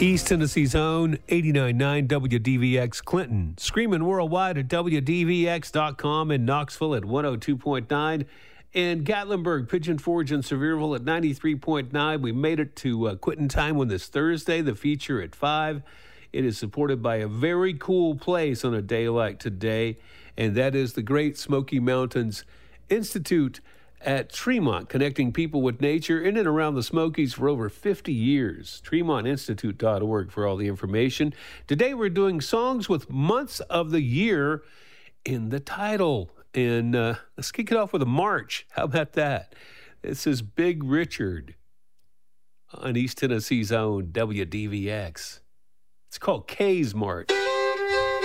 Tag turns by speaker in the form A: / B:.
A: East Tennessee's own 89.9 WDVX Clinton. Screaming worldwide at WDVX.com in Knoxville at 102.9. In Gatlinburg, Pigeon Forge, and Sevierville at 93.9. We made it to Quitting Time on this Thursday, the feature at 5. It is supported by a very cool place on a day like today, and that is the Great Smoky Mountains Institute at Tremont, connecting people with nature in and around the Smokies for over 50 years. TremontInstitute.org for all the information. Today we're doing songs with months of the year in the title. And let's kick it off with a march. How about that? This is Big Richard on East Tennessee's own WDVX. It's called K's March.